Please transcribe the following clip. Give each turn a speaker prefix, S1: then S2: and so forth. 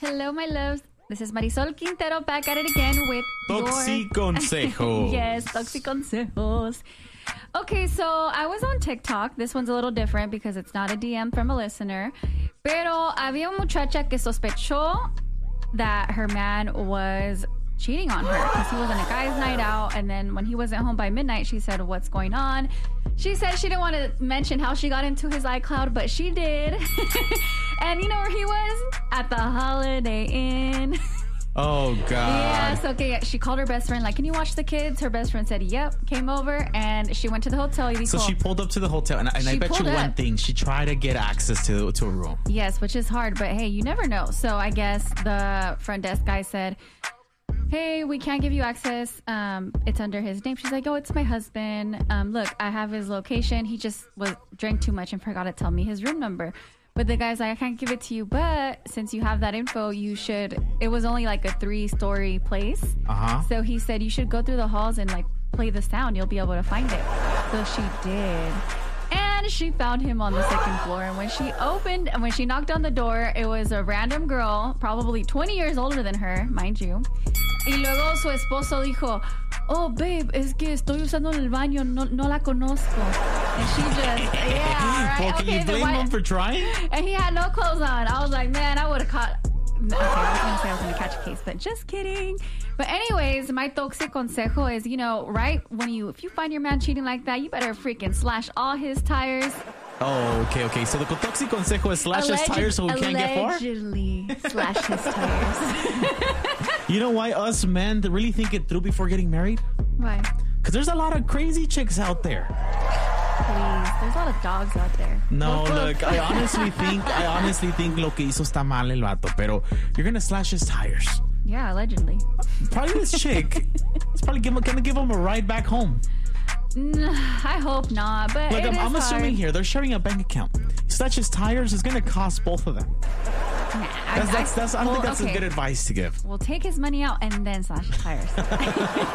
S1: Hello, my loves. This is Marisol Quintero back at it again with
S2: Toxiconsejos.
S1: Yes, Toxiconsejos. Okay, so I was on TikTok. This one's a little different because it's not a DM from a listener. Pero había una muchacha que sospechó that her man was cheating on her because he was on a guy's night out, and then when he wasn't home by midnight, she said, "What's going on?" She said she didn't want to mention how she got into his iCloud, but she did. And you know where he was? At the Holiday Inn.
S2: Oh, God.
S1: Yeah, so okay, she called her best friend, like, "Can you watch the kids?" Her best friend said, "Yep." Came over, and she went to the hotel.
S2: So she pulled up to the hotel, and I bet you one thing. She tried to get access to a room.
S1: Yes, which is hard, but hey, you never know. So I guess the front desk guy said, "Hey, we can't give you access. It's under his name." She's like, "Oh, it's my husband. Look, I have his location. He just drank too much and forgot to tell me his room number." But the guy's like, "I can't give it to you, but since you have that info, you should." It was only like a 3-story place. So he said, "You should go through the halls and like play the sound. You'll be able to find it." So she did. And she found him on the second floor. And when she knocked on the door, it was a random girl, probably 20 years older than her, mind you. Y luego su esposo dijo, "Oh, babe, es que estoy usando el baño, no la conozco." And she just, yeah, all right.
S2: Well, can you blame him for trying?
S1: And he had no clothes on. I was like, man, I would have caught... Okay, I was going to say I was going to catch a case, but just kidding. But anyways, my toxic consejo is, right if you find your man cheating like that, you better freaking slash all his tires.
S2: Oh, okay. So the toxic consejo is slash his tires so he can't get far?
S1: Allegedly slash his tires.
S2: You know why us men really think it through before getting married?
S1: Why?
S2: Because there's a lot of crazy chicks out there.
S1: Please, there's a lot of dogs out there.
S2: No, look, I honestly think lo que hizo está mal el vato, pero you're gonna slash his tires.
S1: Yeah, allegedly.
S2: Probably this chick is probably gonna give him a ride back home.
S1: I hope not, but
S2: look, I'm assuming here they're sharing a bank account. Slash his tires is gonna cost both of them.
S1: Nah,
S2: I don't think that's a good advice to give.
S1: We'll take his money out and then slash his tires.